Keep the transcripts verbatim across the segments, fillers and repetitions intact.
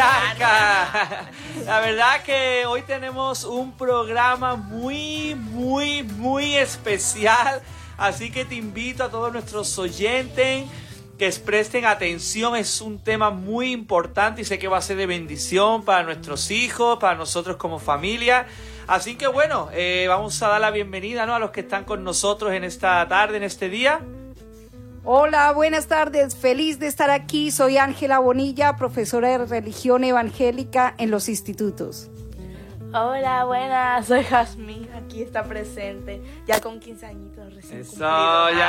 Blanca. La verdad que hoy tenemos un programa muy, muy, muy especial. Así que te invito a todos nuestros oyentes que presten atención. Es un tema muy importante y sé que va a ser de bendición para nuestros hijos, para nosotros como familia. Así que bueno, eh, vamos a dar la bienvenida, ¿no?, a los que están con nosotros en esta tarde, en este día. Hola, buenas tardes. Feliz de estar aquí. Soy Ángela Bonilla, profesora de religión evangélica en los institutos. Hola, buenas. Soy Jazmín, aquí está presente, ya con quince añitos recién Eso, cumplidos. Yasmín.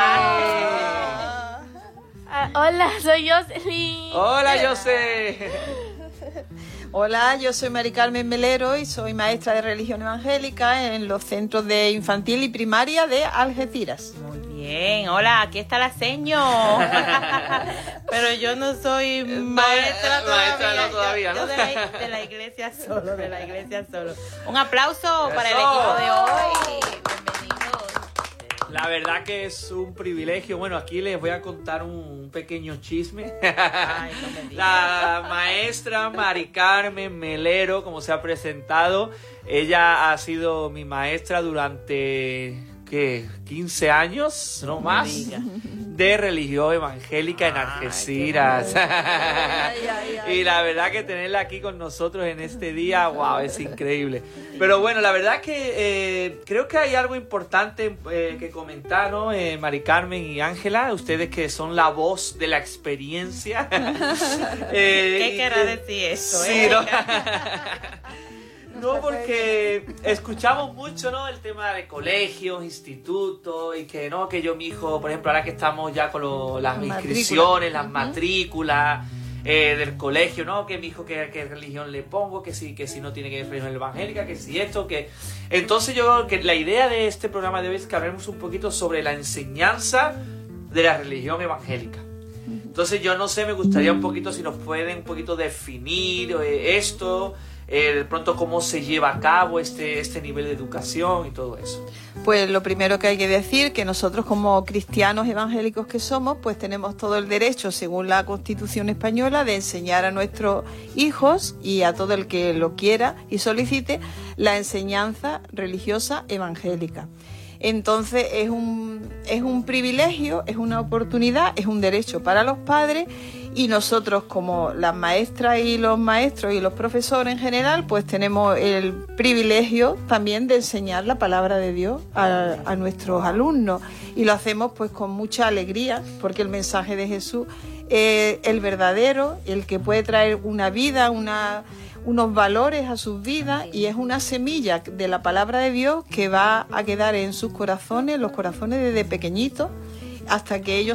Ah. Ah, hola, soy Jocelyn. Hola, José. Hola, yo soy Mari Carmen Melero y soy maestra de religión evangélica en los centros de infantil y primaria de Algeciras. Muy bien, hola, aquí está la seño. Pero yo no soy maestra todavía. Maestra no todavía, yo, ¿no? yo de, la, de la iglesia solo, de la iglesia solo. Un aplauso Eso. para el equipo de hoy. Bienvenidos. La verdad que es un privilegio. Bueno, aquí les voy a contar un pequeño chisme. Ay, no me digas. La maestra Mari Carmen Melero, como se ha presentado, ella ha sido mi maestra durante, ¿qué?, quince años, no más, de religión evangélica en Algeciras. Ay, ay, ay. Y la verdad que tenerla aquí con nosotros en este día, wow, es increíble. Pero bueno, la verdad que eh, creo que hay algo importante eh, que comentar, ¿no? Eh, Mari Carmen y Ángela, ustedes que son la voz de la experiencia. eh, ¿Qué y querrá que- decir eso? Sí, eh? ¿no? No, porque escuchamos mucho, ¿no?, el tema de colegios, institutos, y que no, que yo, mi hijo, por ejemplo, ahora que estamos ya con lo- las Matrícula. inscripciones, las matrículas eh, del colegio, ¿no?, que mi hijo, ¿qué, qué religión le pongo? Que si, que si no tiene que ver religión evangélica, que si esto, que... Entonces yo creo que la idea de este programa de hoy es que hablemos un poquito sobre la enseñanza de la religión evangélica. Entonces yo no sé, me gustaría un poquito si nos pueden un poquito definir eh, esto, eh, de pronto cómo se lleva a cabo este, este nivel de educación y todo eso. Pues lo primero que hay que decir que nosotros como cristianos evangélicos que somos, pues tenemos todo el derecho, según la Constitución española, de enseñar a nuestros hijos y a todo el que lo quiera y solicite la enseñanza religiosa evangélica. Entonces es un, es un privilegio, es una oportunidad, es un derecho para los padres, y nosotros como las maestras y los maestros y los profesores en general, pues tenemos el privilegio también de enseñar la palabra de Dios a, a nuestros alumnos, y lo hacemos pues con mucha alegría, porque el mensaje de Jesús es el verdadero, el que puede traer una vida, una... unos valores a sus vidas, y es una semilla de la palabra de Dios que va a quedar en sus corazones, los corazones desde pequeñitos, hasta que ellos